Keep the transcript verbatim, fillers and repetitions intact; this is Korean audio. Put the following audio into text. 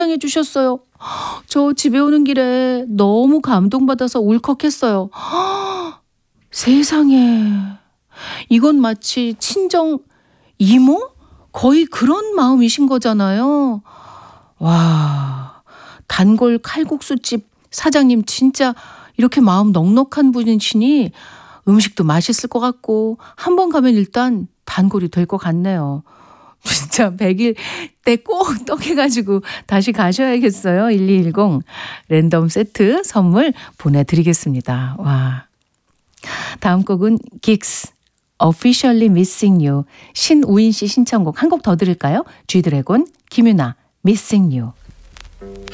해 주셨어요. 저 집에 오는 길에 너무 감동받아서 울컥했어요. 세상에. 이건 마치 친정 이모? 거의 그런 마음이신 거잖아요. 와. 단골 칼국수집 사장님 진짜 이렇게 마음 넉넉한 분이시니 음식도 맛있을 것 같고 한 번 가면 일단 단골이 될 것 같네요. 진짜 백 일 때 꼭 떡해 가지고 다시 가셔야겠어요. 일이일공 랜덤 세트 선물 보내드리겠습니다. 와. 다음 곡은 긱스 Officially Missing You 신우인 씨 신청곡 한 곡 더 들을까요? G드래곤 김유나 Missing You.